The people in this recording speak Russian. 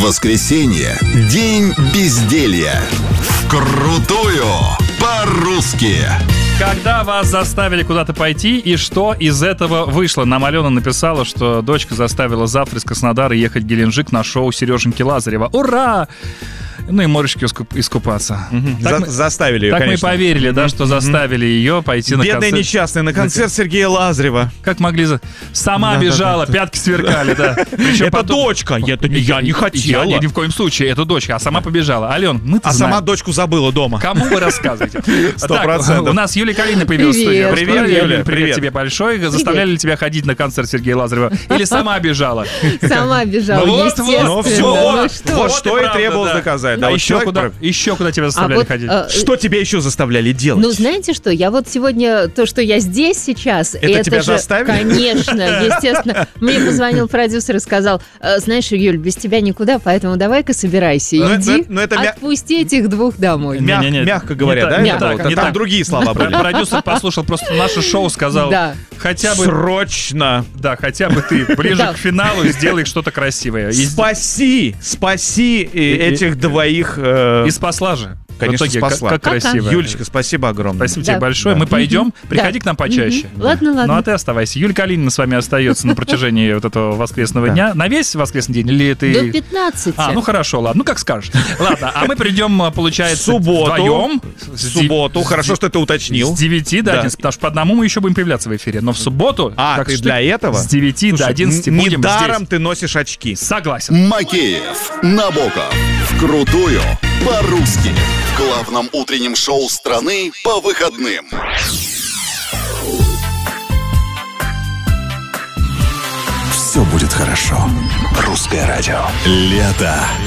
Воскресенье. День безделья. Вкрутую по-русски. Когда вас заставили куда-то пойти, и что из этого вышло? Нам Алена написала, что дочка заставила завтра из Краснодара ехать в Геленджик на шоу Сереженьки Лазарева. Ура! Ну и моречки искупаться. Заставили ее, так конечно. Мы поверили, да, что заставили ее пойти на концерт. Бедная несчастная, на концерт Сергея Лазарева. Как могли... Сама бежала, пятки сверкали, да. Причем это дочка, это не я не хотела. Я ни в коем случае, это дочка, а сама побежала. Ален, мы-то знаем. Сама дочку забыла дома. Кому вы рассказываете? 100%. У нас Юлия Калинина появилась в студии. Привет, Юля. Привет тебе большой. Заставляли ли тебя ходить на концерт Сергея Лазарева? Или сама бежала? Сама бежала, естественно. Вот что и требовалось доказать. А еще куда тебя заставляли ходить? Что тебя еще заставляли делать? Ну, знаете что, я вот сегодня, то, что я здесь сейчас... Это тебя же, заставили? Конечно, естественно. Мне позвонил продюсер и сказал: знаешь, Юль, без тебя никуда, поэтому давай-ка собирайся, иди, отпусти этих двух домой. Мягко говоря, да? Там другие слова были. Продюсер послушал просто наше шоу, сказал: хотя бы... Срочно! Да, хотя бы ты ближе к финалу сделай что-то красивое. Спаси этих двоих... И спасла же. Конечно, спасла. Как красиво. Юлечка, спасибо огромное. Спасибо тебе большое. Мы пойдем. Приходи к нам почаще. Ладно. Ну, а ты оставайся. Юлия Калинина с вами остается на протяжении вот этого воскресного дня. На весь воскресный день? Или ты... До 15. Ну хорошо, ладно. Ну, как скажешь. Ладно, а мы придем, получается, вдвоем. В субботу. Хорошо, что ты уточнил. С 9 до 11. Потому что по одному мы еще будем появляться в эфире. Но в субботу... ты для этого? С 9 до 11 будем здесь. Недаром ты носишь очки. Согласен. Макеев, Набоков. Вкрутую по-русски. В главном утреннем шоу страны по выходным. Все будет хорошо. Русское радио. Лето.